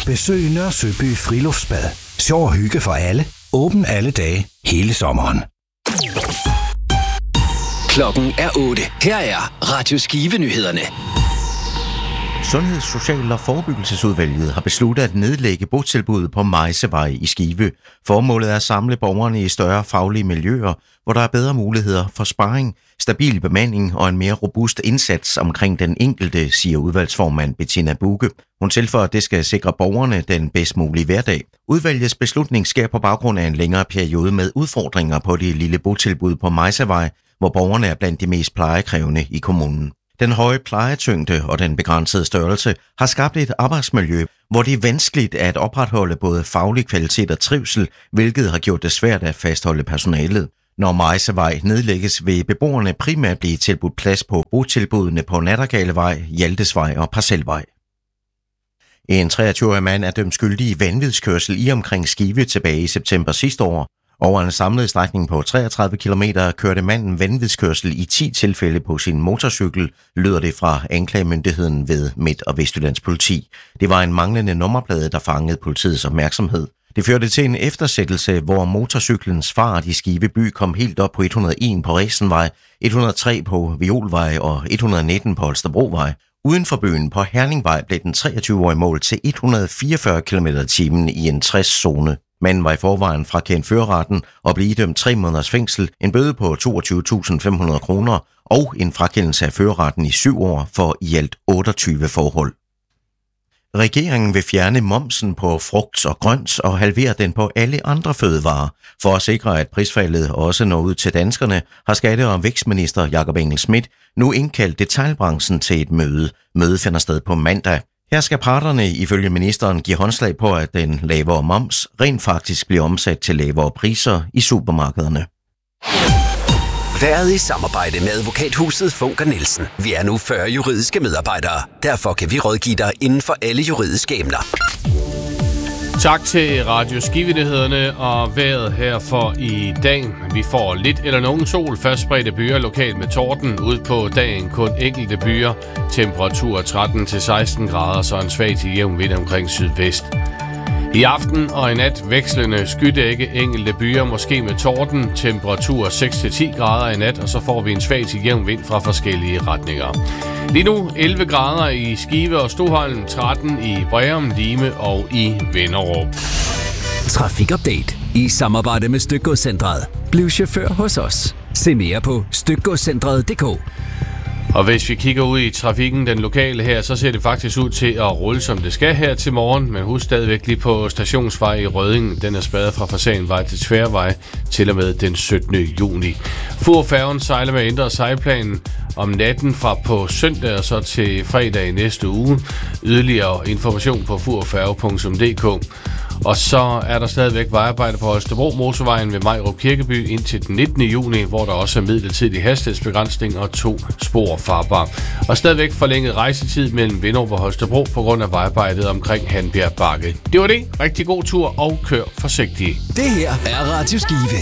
Besøg Nørre Søby Friluftsbad. Sjov og hygge for alle. Åben alle dage, hele sommeren. Klokken er 8. Her er Radio Skive-nyhederne. Sundheds-, Social- og Forebyggelsesudvalget har besluttet at nedlægge botilbuddet på Mejsevej i Skive. Formålet er at samle borgerne i større faglige miljøer, hvor der er bedre muligheder for sparring, stabil bemanding og en mere robust indsats omkring den enkelte, siger udvalgsformand Bettina Bugge. Hun tilføjer, at det skal sikre borgerne den bedst mulige hverdag. Udvalgets beslutning sker på baggrund af en længere periode med udfordringer på det lille botilbud på Mejsevej, hvor borgerne er blandt de mest plejekrævende i kommunen. Den høje plejetyngde og den begrænsede størrelse har skabt et arbejdsmiljø, hvor det er vanskeligt at opretholde både faglig kvalitet og trivsel, hvilket har gjort det svært at fastholde personalet. Når Mejsevej nedlægges, vil beboerne primært blive tilbudt plads på botilbudene på Nattergalevej, Hjaltesvej og Parcelvej. En 23-årig mand er dømt skyldig i vanvidskørsel i omkring Skive tilbage i september sidste år. Over en samlet strækning på 33 km kørte manden vanvidskørsel i 10 tilfælde på sin motorcykel, lyder det fra anklagemyndigheden ved Midt- og Vestjyllands politi. Det var en manglende nummerplade, der fangede politiets opmærksomhed. Det førte til en eftersættelse, hvor motorcyklens fart i Skive by kom helt op på 101 på Resenvej, 103 på Violvej og 119 på Holstebrovej. Uden for byen på Herningvej blev den 23-årige mål til 144 km/t i en 60-zone. Manden var i forvejen frakendt førerretten og blev idømt 3 måneders fængsel, en bøde på 22.500 kroner og en frakendelse af førerretten i 7 år for i alt 28 forhold. Regeringen vil fjerne momsen på frugt og grønt og halvere den på alle andre fødevarer. For at sikre, at prisfaldet også når ud til danskerne, har skatte- og vækstminister Jakob Engel-Schmidt nu indkaldt detailbranchen til et møde. Mødet finder sted på mandag. Her skal parterne ifølge ministeren give håndslag på, at den lavere moms rent faktisk bliver omsat til lavere priser i supermarkederne. Været i samarbejde med advokathuset Funker Nielsen. Vi er nu 40 juridiske medarbejdere. Derfor kan vi rådgive dig inden for alle juridiske emner. Tak til Radio Skive-nyhederne og vejret her for i dag. Vi får lidt eller nogen sol, fast spredte byer lokalt med torden. Ud på dagen kun enkelte byer. Temperatur 13-16 grader, så en svag til jævn vind omkring sydvest. I aften og i nat vekslende skydække, enkelte byer, måske med torden, temperatur 6-10 grader i nat, og så får vi en svag til jævn vind fra forskellige retninger. Lige nu 11 grader i Skive og Stoholm, 13 i Breum, Lime og i Vinderup. Trafikupdate i samarbejde med Stykgodscentret. Bliv chauffør hos os. Se mere på stykgodscentret.dk. Og hvis vi kigger ud i trafikken, den lokale her, så ser det faktisk ud til at rulle, som det skal her til morgen. Men husk stadigvæk lige på Stationsvej i Rødding. Den er spadet fra Fasanvej til Tværvej til og med den 17. juni. Furfærgen sejler med at ændre sejlplanen om natten fra på søndag og så til fredag i næste uge. Yderligere information på furfærge.dk. Og så er der stadigvæk vejarbejde på Holstebro Motorvejen ved Majrup Kirkeby indtil den 19. juni, hvor der også er midlertidig hastighedsbegrænsning og 2 spor farbar. Og stadigvæk forlænget rejsetid mellem Vinderup og Holstebro på grund af vejarbejdet omkring Hanbjerg Bakke. Det var det. Rigtig god tur og kør forsigtigt. Det her er Radio Skive.